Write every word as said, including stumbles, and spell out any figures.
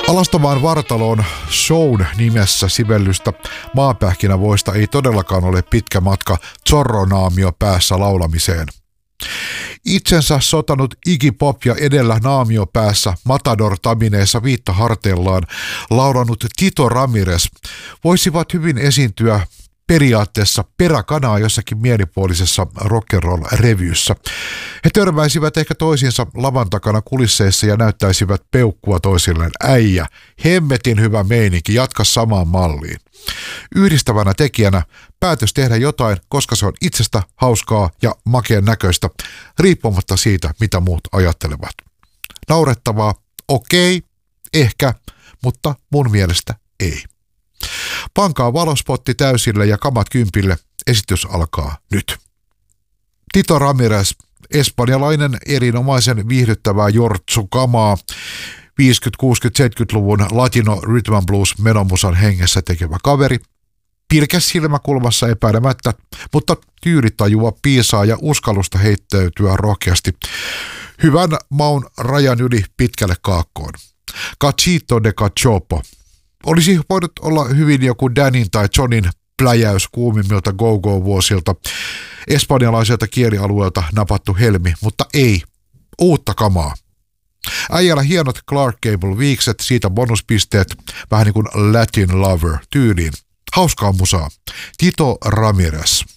Alastomaan vartaloon shown nimessä sivellystä maapähkinävoista ei todellakaan ole pitkä matka Zorro-naamio päässä laulamiseen. Itsensä sotanut Iggy Pop ja edellä naamio päässä Matador-tamineessa viittaharteillaan laulanut Tito Ramirez voisivat hyvin esiintyä periaatteessa peräkanaa jossakin mielipuolisessa rock'n'roll-revyssä. He törmäisivät ehkä toisiinsa lavan takana kulisseissa ja näyttäisivät peukkua toisilleen. Äijä, hemmetin hyvä meininki, jatka samaan malliin. Yhdistävänä tekijänä päätös tehdä jotain, koska se on itsestä hauskaa ja makeen näköistä, riippumatta siitä, mitä muut ajattelevat. Naurettavaa, okei, ehkä, mutta mun mielestä ei. Pankaa valospotti täysille ja kamat kympille. Esitys alkaa nyt. Tito Ramirez, espanjalainen erinomaisen viihdyttävää jortsukamaa, viisikymmentä-, kuusikymmentä-, seitsemänkymmentäluvun latino rhythm and blues menomusan hengessä tekevä kaveri. Pilkäs silmäkulmassa epäilemättä, mutta tyylitajua piisaa ja uskallusta heittäytyä rohkeasti hyvän maun rajan yli pitkälle kaakkoon. Cachito de cachopo. Olisi voinut olla hyvin joku Danin tai Johnin pläjäys kuumimmilta go-go-vuosilta, espanjalaiselta kielialueelta napattu helmi, mutta ei, uutta kamaa. Äijällä hienot Clark Gable-viikset, siitä bonuspisteet, vähän niin kuin Latin Lover tyyliin. Hauskaa musaa. Tito Ramirez.